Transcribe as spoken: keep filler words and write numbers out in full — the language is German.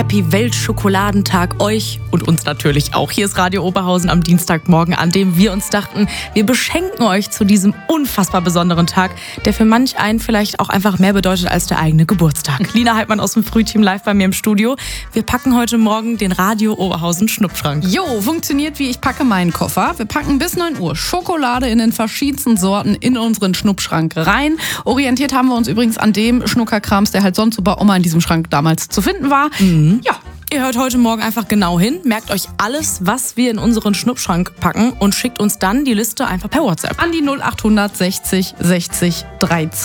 Happy Weltschokoladentage euch und uns natürlich auch. Hier ist Radio Oberhausen am Dienstagmorgen, an dem wir uns dachten, wir beschenken euch zu diesem unfassbar besonderen Tag, der für manch einen vielleicht auch einfach mehr bedeutet als der eigene Geburtstag. Lina Heidmann aus dem Frühteam live bei mir im Studio. Wir packen heute Morgen den Radio Oberhausen Schnupfschrank. Jo, funktioniert wie ich packe meinen Koffer. Wir packen bis neun Uhr Schokolade in den verschiedensten Sorten in unseren Schnuppschrank rein. Orientiert haben wir uns übrigens an dem Schnuckerkrams, der halt sonst so bei Oma in diesem Schrank damals zu finden war. Mhm. Ja. Ihr hört heute Morgen einfach genau hin, merkt euch alles, was wir in unseren Schnuppschrank packen und schickt uns dann die Liste einfach per WhatsApp An die null acht sechzig sechzig dreizehn.